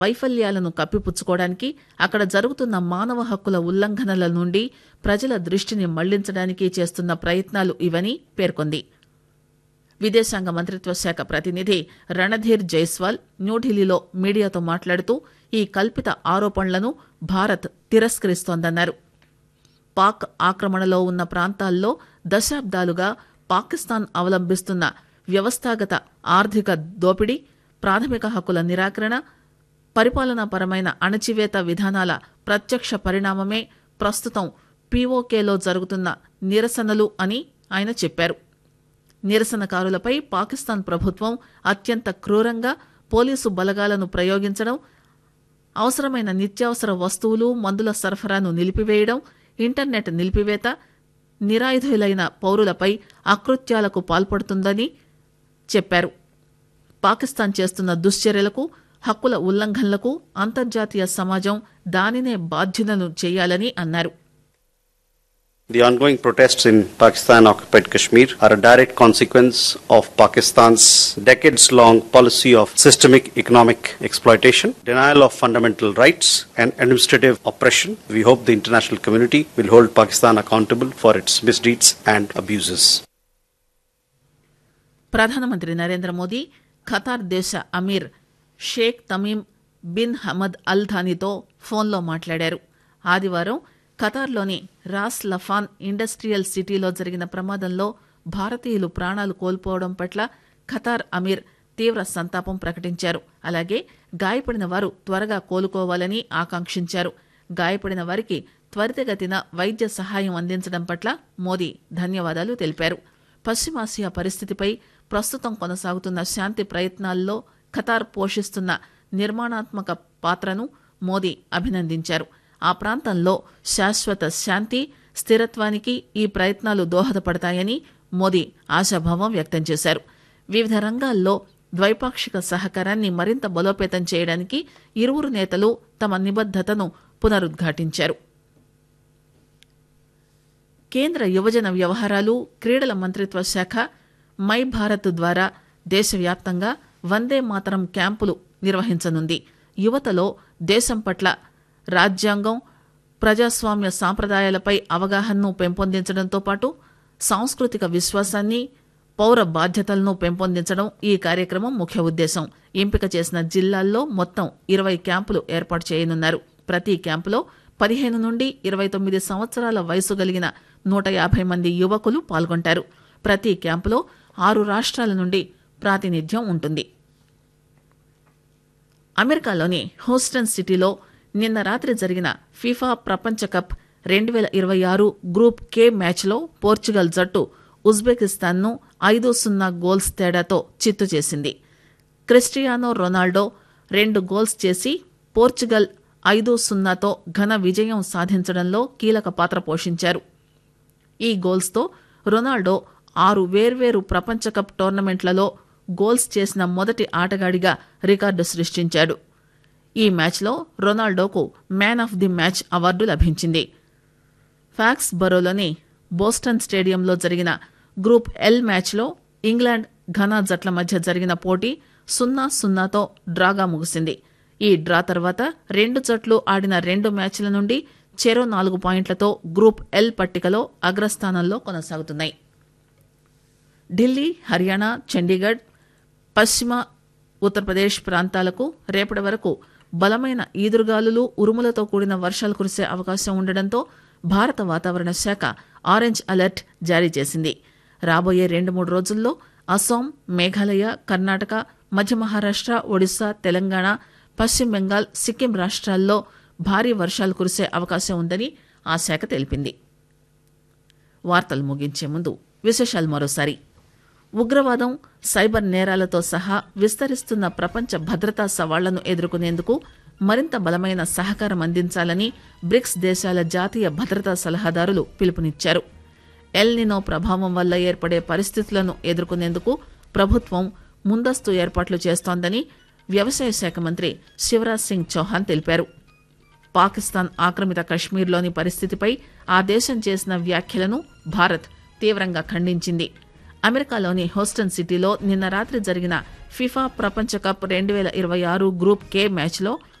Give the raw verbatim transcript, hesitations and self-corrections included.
వైఫల్యాలను కప్పిపుచ్చుకోవడానికి, అక్కడ జరుగుతున్న మానవ హక్కుల ఉల్లంఘనల నుండి ప్రజల దృష్టిని మళ్లించడానికి చేస్తున్న ప్రయత్నాలు ఇవని పేర్కొంది. విదేశాంగ మంత్రిత్వ శాఖ ప్రతినిధి రణధీర్ జైస్వాల్ న్యూఢిల్లీలో మీడియాతో మాట్లాడుతూ ఈ కల్పిత ఆరోపణలను భారత్ తిరస్కరిస్తోందన్నారు. పాక్ ఆక్రమణలో ఉన్న ప్రాంతాల్లో దశాబ్దాలుగా పాకిస్తాన్ అవలంబిస్తున్న వ్యవస్థాగత ఆర్థిక దోపిడీ, ప్రాథమిక హక్కుల నిరాకరణ, పరిపాలనాపరమైన అణచివేత విధానాల ప్రత్యక్ష పరిణామమే ప్రస్తుతం పీఓకేలో జరుగుతున్న నిరసనలు అని ఆయన చెప్పారు. నిరసనకారులపై పాకిస్తాన్ ప్రభుత్వం అత్యంత క్రూరంగా పోలీసు బలగాలను ప్రయోగించడం, అవసరమైన నిత్యావసర వస్తువులు, మందుల సరఫరాను నిలిపివేయడం, ఇంటర్నెట్ నిలిపివేత, నిరాయుధులైన పౌరులపై అకృత్యాలకు పాల్పడుతుందని చెప్పారు. పాకిస్తాన్ చేస్తున్న దుశ్చర్యలకు, హక్కుల ఉల్లంఘనలకు అంతర్జాతీయ సమాజం దానినే బాధ్యులను చేయాలని అన్నారు. The ongoing protests in Pakistan-occupied Kashmir are a direct consequence of Pakistan's decades-long policy of systemic economic exploitation, denial of fundamental rights, and administrative oppression. We hope the international community will hold Pakistan accountable for its misdeeds and abuses. ప్రధానమంత్రి Narendra Modi Qatar దేశ Aamir Sheikh Tamim bin Hamad Al థానీతో ఫోన్లో మాట్లాడారు. ఆదివారం ఖతార్లోని Ross Laffan industrial సిటీలో జరిగిన ప్రమాదంలో భారతీయులు ప్రాణాలు కోల్పోవడం పట్ల ఖతార్ అమీర్ తీవ్ర సంతాపం ప్రకటించారు. అలాగే గాయపడిన వారు త్వరగా కోలుకోవాలని ఆకాంక్షించారు. గాయపడిన వారికి త్వరితగతిన వైద్య సహాయం అందించడం పట్ల మోదీ ధన్యవాదాలు తెలిపారు. పశ్చిమాసియా పరిస్థితిపై ప్రస్తుతం కొనసాగుతున్న శాంతి ప్రయత్నాల్లో ఖతార్ పోషిస్తున్న నిర్మాణాత్మక పాత్రను మోదీ అభినందించారు. ఆ ప్రాంతంలో శాశ్వత శాంతి, స్థిరత్వానికి ఈ ప్రయత్నాలు దోహదపడతాయని మోదీ ఆశాభావం వ్యక్తం చేశారు. వివిధ రంగాల్లో ద్వైపాక్షిక సహకారాన్ని మరింత బలోపేతం చేయడానికి ఇరువురు నేతలు తమ నిబద్దతను పునరుద్ఘాటించారు. కేంద్ర యువజన వ్యవహారాలు, క్రీడల మంత్రిత్వ శాఖ మై భారత్ ద్వారా దేశవ్యాప్తంగా వందే మాతరం క్యాంపులు నిర్వహించనుంది. యువతలో దేశం పట్ల రాజ్యాంగం, ప్రజాస్వామ్య సాంప్రదాయాలపై అవగాహనను పెంపొందించడంతో పాటు సాంస్కృతిక విశ్వాసాన్ని, పౌర బాధ్యతలను పెంపొందించడం ఈ కార్యక్రమం ముఖ్య ఉద్దేశం. ఎంపిక చేసిన జిల్లాల్లో మొత్తం ఇరవై క్యాంపులు ఏర్పాటు చేయనున్నారు. ప్రతి క్యాంపులో పదిహేను నుండి ఇరవై తొమ్మిది సంవత్సరాల వయసు కలిగిన నూట యాభై మంది యువకులు పాల్గొంటారు. ప్రతి క్యాంపులో ఆరు రాష్ట్రాల నుండి ప్రాతినిధ్యం ఉంటుంది. అమెరికాలోని హూస్టన్ సిటీలో నిన్న రాత్రి జరిగిన ఫిఫా ప్రపంచ కప్ రెండు వేల ఇరవై ఆరు గ్రూప్ కే మ్యాచ్లో పోర్చుగల్ జట్టు ఉజ్బెకిస్తాన్ను ఐదు సున్నా గోల్స్ తేడాతో చిత్తు చేసింది. క్రిస్టియానో రొనాల్డో రెండు గోల్స్ చేసి పోర్చుగల్ ఐదు సున్నాతో ఘన విజయం సాధించడంలో కీలక పాత్ర పోషించారు. ఈ గోల్స్తో రొనాల్డో ఆరు వేర్వేరు ప్రపంచ కప్ టోర్నమెంట్లలో గోల్స్ చేసిన మొదటి ఆటగాడిగా రికార్డు సృష్టించాడు. ఈ మ్యాచ్లో రొనాల్డోకు man of the match award లభించింది. ఫాక్స్ బరోలోని బోస్టన్ స్టేడియంలో జరిగిన గ్రూప్ ఎల్ మ్యాచ్లో ఇంగ్లాండ్, ఘనా జట్ల మధ్య జరిగిన పోటీ సున్నా సున్నాతో డ్రాగా ముగిసింది. ఈ డ్రా తర్వాత రెండు జట్లు ఆడిన రెండు మ్యాచ్ల నుండి చెరో నాలుగు పాయింట్లతో గ్రూప్ ఎల్ పట్టికలో అగ్రస్థానంలో కొనసాగుతున్నాయి. ఢిల్లీ, హర్యానా, చండీగఢ్, పశ్చిమ ఉత్తరప్రదేశ్ ప్రాంతాలకు రేపటి వరకు బలమైన ఈదురుగాలులు, ఉరుములతో కూడిన వర్షాలు కురిసే అవకాశం ఉండడంతో భారత వాతావరణ శాఖ ఆరెంజ్ అలర్ట్ జారీ చేసింది. రాబోయే రెండు మూడు రోజుల్లో అస్సాం, మేఘాలయ, కర్ణాటక, మధ్య మహారాష్ట్ర, ఒడిశా, తెలంగాణ, పశ్చిమ బెంగాల్, సిక్కిం రాష్ట్రాల్లో భారీ వర్షాలు కురిసే అవకాశం ఉందని ఆ శాఖ తెలిపింది. వార్తలు ముగించే ముందు విశేషాలు మరోసారి. ఉగ్రవాదం, సైబర్ నేరాలతో సహా విస్తరిస్తున్న ప్రపంచ భద్రతా సవాళ్లను ఎదుర్కొనేందుకు మరింత బలమైన సహకారం అందించాలని బ్రిక్స్ దేశాల జాతీయ భద్రతా సలహాదారులు పిలుపునిచ్చారు. ఎల్ నినో ప్రభావం వల్ల ఏర్పడే పరిస్థితులను ఎదుర్కొనేందుకు ప్రభుత్వం ముందస్తు ఏర్పాట్లు చేస్తోందని వ్యవసాయ శాఖ మంత్రి శివరాజ్ సింగ్ చౌహాన్ తెలిపారు. పాకిస్తాన్ ఆక్రమిత కశ్మీర్లోని పరిస్థితిపై ఆ దేశం చేసిన వ్యాఖ్యలను భారత్ తీవ్రంగా ఖండించింది. అమెరికాలోని హోస్టన్ సిటీలో నిన్న రాత్రి జరిగిన ఫిఫా ప్రపంచ కప్ రెండు వేల ఇరవై ఆరు గ్రూప్ కే మ్యాచ్లో